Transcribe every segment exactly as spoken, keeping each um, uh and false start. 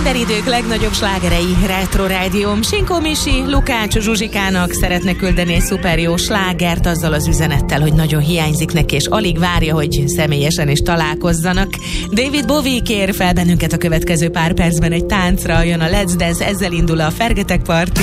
Minden idők legnagyobb slágerei Retro Rádióm. Sinkó Misi Lukács Zsuzsikának szeretne küldeni egy szuper jó slágert azzal az üzenettel, hogy nagyon hiányzik neki, és alig várja, hogy személyesen is találkozzanak. David Bowie kér fel bennünket a következő pár percben egy táncra, jön a Let's Dance, ezzel indul a Fergetek Party.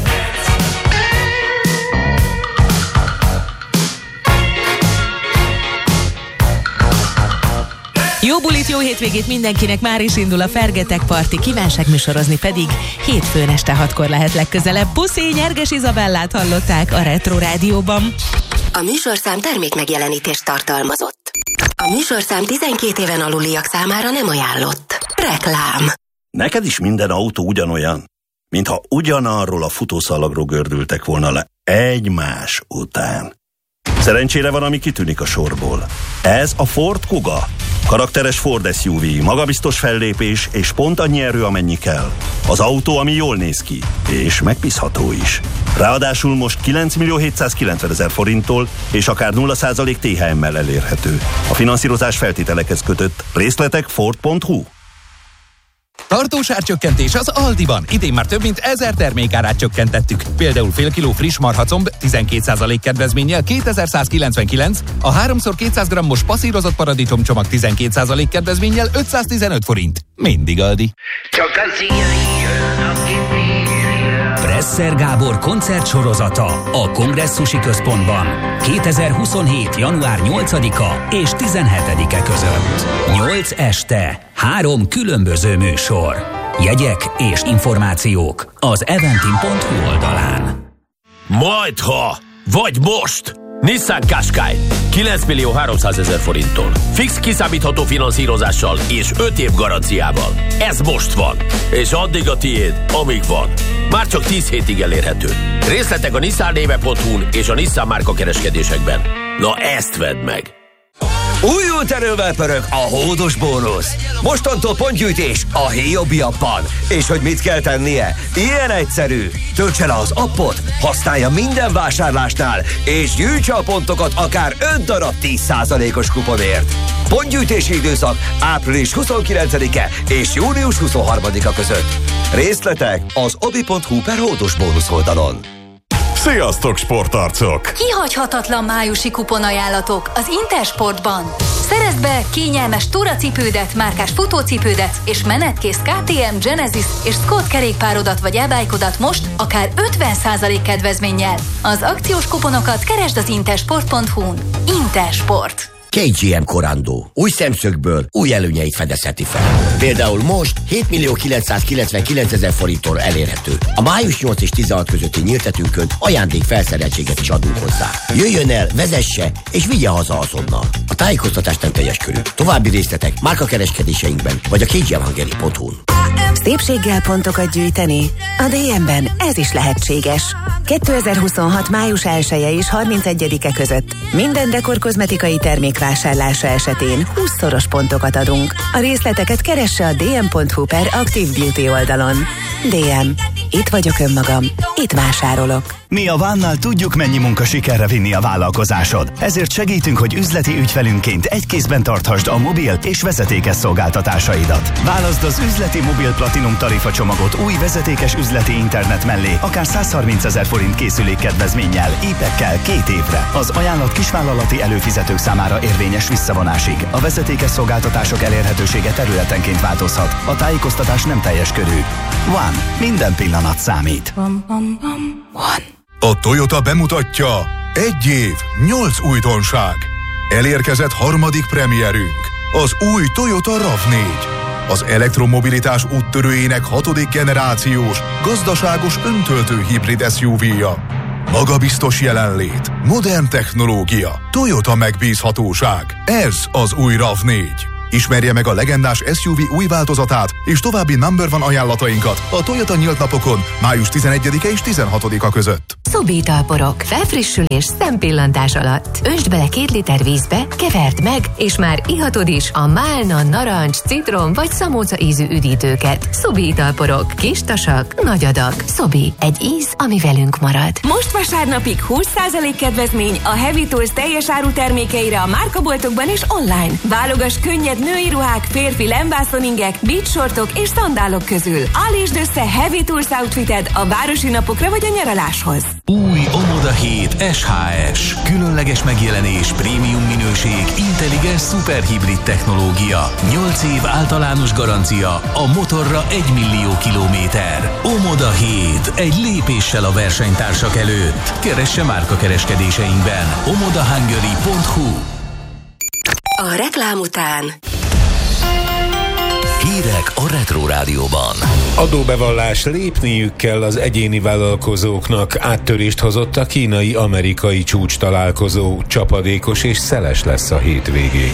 Jó bulit, jó hétvégét mindenkinek, már is indul a Fergetek Party, kívánságműsorozni pedig hétfőn este hatkor lehet legközelebb. Puszi, Nyerges Izabellát hallották a Retro Rádióban. A műsorszám termék megjelenítést tartalmazott. A műsorszám tizenkét éven aluliak számára nem ajánlott. Reklám. Neked is minden autó ugyanolyan, mintha ugyanarról a futószalagról gördültek volna le egymás után. Szerencsére van, ami kitűnik a sorból. Ez a Ford Kuga. Karakteres Ford es u vé, magabiztos fellépés és pont annyi erő, amennyi kell. Az autó, ami jól néz ki, és megbízható is. Ráadásul most kilenc millió hétszázkilencvenezer forinttól és akár nulla százalék té há em-mel elérhető. A finanszírozás feltételekhez kötött. Részletek ford pont hu. Tartós árcsökkentés az Aldiban. Idén már több mint ezer termékárát csökkentettük. Például fél kiló friss marhacomb tizenkét százalék kedvezménnyel kétezer-százkilencvenkilenc, a háromszor kétszáz grammos passzírozott paradicsomcsomag tizenkét százalék kedvezménnyel ötszáztizenöt forint. Mindig Aldi. Csak az ilyen, aki Presser Gábor koncertsorozata a Kongresszusi Központban kétezer-huszonhét. január nyolcadika és tizenhetedike között. nyolc este, három különböző műsor. Jegyek és információk az eventim pont hu oldalán. Majdha, vagy most! Nissan Qashqai kilenc millió háromszázezer forinttól. Fix kiszámítható finanszírozással és öt év garanciával. Ez most van, és addig a tiéd, amíg van. Már csak tíz hétig elérhető. Részletek a nissan néve pont hu-n és a Nissan márka kereskedésekben. Na ezt vedd meg! Újult erővel pörög a hódos bónusz. Mostantól pontgyűjtés a Hiobi appban. És hogy mit kell tennie? Ilyen egyszerű. Töltse le az appot, használja minden vásárlásnál, és gyűjtse a pontokat akár öt darab tíz százalékos kuponért. Pontgyűjtési időszak április huszonkilencedike és június huszonharmadika között. Részletek az obi pont hu per hódos bónusz oldalon. Sziasztok, sportarcok! Kihagyhatatlan májusi kuponajánlatok az Intersportban. Szerezd be kényelmes túracipődet, márkás futócipődet és menetkész ká té em, Genesis és Scott kerékpárodat vagy e-bike-odat most akár ötven százalék kedvezménnyel. Az akciós kuponokat keresd az intersport pont hu-n. Intersport. ká gé em Corando. Új szemszögből új előnyeit fedezheti fel. Például most hét millió kilencszázkilencvenkilencezer forinttól elérhető. A május nyolc és tizenhat közötti nyíltetünkön ajándék felszereltséget is adunk hozzá. Jöjjön el, vezesse és vigye haza azonnal. A tájékoztatás nem teljes körű. További részletek márkakereskedéseinkben vagy a ká gé em hungary pont hu-n. Szépséggel pontokat gyűjteni? A dé em-ben ez is lehetséges. kétezer-huszonhat. május elseje és harmincegyedike között minden dekor kozmetikai termék vásárlása esetén húszszoros pontokat adunk. A részleteket keresse a dé em pont hu per Active Beauty oldalon. dé em. Itt vagyok önmagam. Itt vásárolok. Mi a Vánnal tudjuk, mennyi munka sikerre vinni a vállalkozásod. Ezért segítünk, hogy üzleti ügyfelünként egy kézben tarthasd a mobil és vezetékes szolgáltatásaidat. Válaszd az üzleti mobil platinum tarifa csomagot új vezetékes üzleti internet mellé, akár százharmincezer forint készülék kedvezménnyel, épekkel két évre. Az ajánlat kisvállalati előfizetők számára érvényes visszavonásig. A vezetékes szolgáltatások elérhetősége területenként változhat. A tájékoztatás nem teljes körű. One. Minden pillanat számít. One. A Toyota bemutatja egy év, nyolc újdonság. Elérkezett harmadik premierünk, az új Toyota rav négy. Az elektromobilitás úttörőjének hatodik generációs, gazdaságos öntöltő hibrid es u vé-ja. Magabiztos jelenlét, modern technológia, Toyota megbízhatóság. Ez az új rav négy. Ismerje meg a legendás es u vé új változatát és további number van ajánlatainkat a Toyota nyílt napokon május tizenegyedike és tizenhatodika között. Szobi italporok. Felfrissülés szempillantás alatt. Öntsd bele két liter vízbe, keverd meg, és már ihatod is a málna, narancs, citrom vagy szamóca ízű üdítőket. Szobi italporok. Kis tasak, nagy adag. Szobi. Egy íz, ami velünk marad. Most vasárnapig húsz százalék kedvezmény a Heavy Tools teljes áru termékeire a márkaboltokban és online. Válogass könnyed női ruhák, férfi lembászoningek, beachsortok és szandálok közül. Állítsd össze Heavy Tours outfited a városi napokra vagy a nyaraláshoz. Új Omoda hét es há es. Különleges megjelenés, prémium minőség, intelligens szuperhibrid technológia. nyolc év általános garancia, a motorra egy millió kilométer. Omoda hét. Egy lépéssel a versenytársak előtt. Keresse márkakereskedéseinkben. omoda hungary pont hu. A reklám után Hírek a Retro Rádióban. Adóbevallás lépniük kell az egyéni vállalkozóknak. Áttörést hozott a kínai-amerikai csúcs találkozó. Csapadékos és szeles lesz a hétvégén.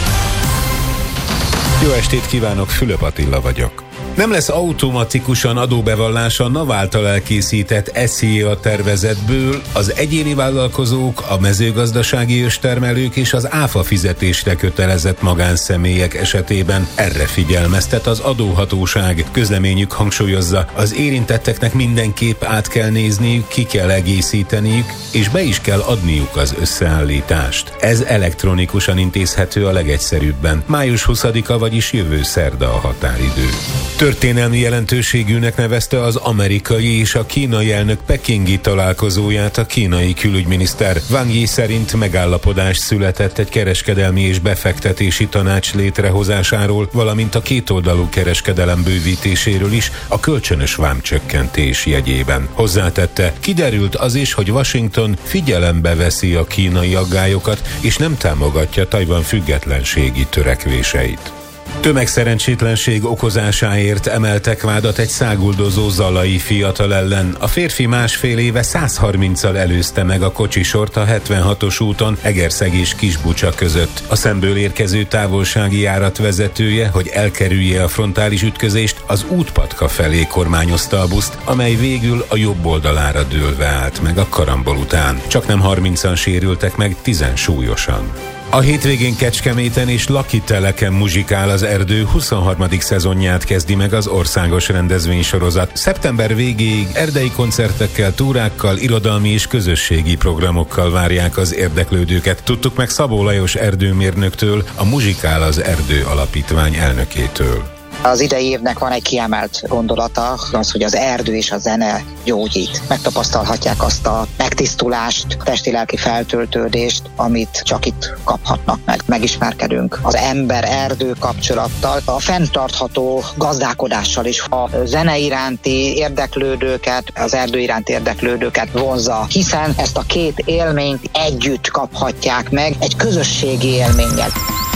Jó estét kívánok, Fülöp Attila vagyok. Nem lesz automatikusan adóbevallás a NAV által elkészített es zé á tervezetből, az egyéni vállalkozók, a mezőgazdasági őstermelők és az áfa fizetésre kötelezett magánszemélyek esetében. Erre figyelmeztet az adóhatóság. Közleményük hangsúlyozza, az érintetteknek mindenképp át kell nézniük, ki kell egészíteniük, és be is kell adniuk az összeállítást. Ez elektronikusan intézhető a legegyszerűbben. május huszadika, vagyis jövő szerda a határidő. Történelmi jelentőségűnek nevezte az amerikai és a kínai elnök pekingi találkozóját a kínai külügyminiszter. Wang Yi szerint megállapodás született egy kereskedelmi és befektetési tanács létrehozásáról, valamint a kétoldalú kereskedelem bővítéséről is a kölcsönös vámcsökkentés jegyében. Hozzátette, kiderült az is, hogy Washington figyelembe veszi a kínai aggályokat, és nem támogatja Tajvan függetlenségi törekvéseit. Tömegszerencsétlenség okozásáért emeltek vádat egy száguldozó zalai fiatal ellen. A férfi másfél éve százharminccal előzte meg a kocsisort a hetvenhatos úton Egerszeg és Kisbucsa között. A szemből érkező távolsági járat vezetője, hogy elkerülje a frontális ütközést, az útpatka felé kormányozta a buszt, amely végül a jobb oldalára dőlve állt meg a karambol után. Csaknem harmincan sérültek meg, tizen súlyosan. A hétvégén Kecskeméten és Lakiteleken muzsikál az erdő huszonharmadik szezonját kezdi meg az országos rendezvénysorozat. Szeptember végéig erdei koncertekkel, túrákkal, irodalmi és közösségi programokkal várják az érdeklődőket. Tudtuk meg Szabó Lajos erdőmérnöktől, a Muzsikál az Erdő Alapítvány elnökétől. Az idei évnek van egy kiemelt gondolata, az, hogy az erdő és a zene gyógyít. Megtapasztalhatják azt a megtisztulást, testi-lelki feltöltődést, amit csak itt kaphatnak meg. Megismerkedünk az ember-erdő kapcsolattal, a fenntartható gazdálkodással is. A zene iránti érdeklődőket, az erdő iránti érdeklődőket vonzza, hiszen ezt a két élményt együtt kaphatják meg, egy közösségi élménnyel.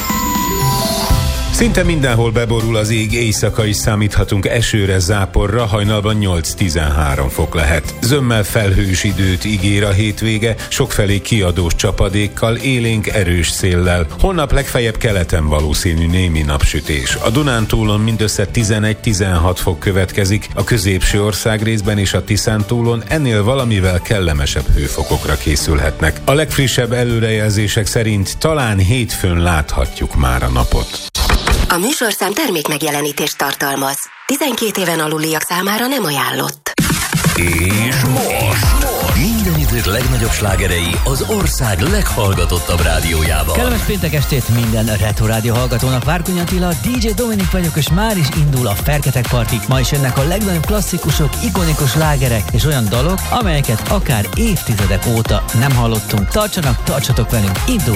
Szinte mindenhol beborul az ég, éjszaka is számíthatunk esőre, záporra, hajnalban nyolc-tizenhárom fok lehet. Zömmel felhős időt ígér a hétvége, sokfelé kiadós csapadékkal, élénk erős széllel. Holnap legfeljebb keleten valószínű némi napsütés. A Dunántúlon mindössze tizenegy-tizenhat fok következik, a középső országrészben és a Tiszántúlon ennél valamivel kellemesebb hőfokokra készülhetnek. A legfrissebb előrejelzések szerint talán hétfőn láthatjuk már a napot. A műsorszám termék megjelenítést tartalmaz. tizenkét éven aluliak számára nem ajánlott. És most minden idők legnagyobb slágerei az ország leghallgatottabb rádiójában. Kellemes péntek estét minden Retro Rádió hallgatónak. Várkonyi Attila, dé dzsé Dominik vagyok, és már is indul a Ferketek Party. Ma is jönnek a legnagyobb klasszikusok, ikonikus slágerek és olyan dalok, amelyeket akár évtizedek óta nem hallottunk. Tartsanak, tartsatok velünk, indul